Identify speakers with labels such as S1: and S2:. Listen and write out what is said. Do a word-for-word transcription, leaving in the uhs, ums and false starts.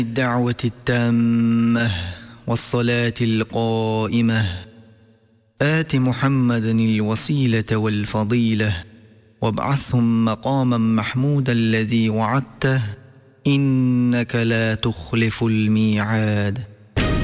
S1: الدعوة التامة والصلاة القائمة آت محمدا الوسيلة والفضيلة وابعثهم مقاما محمودا الذي وعدته إنك لا تخلف الميعاد.